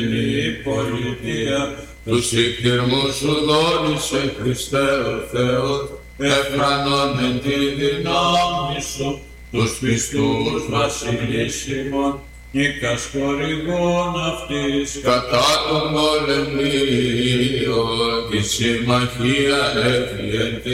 η πολιτεία, τους συγχυρμούς σου δόνησε Χριστέ ο Θεός, εφρανών εν τη δυνάμει σου, τους πιστούς βασιλίσιμων, νίκας χορηγών αυτής, κατά των πολεμίων, τη συμμαχία έφυγε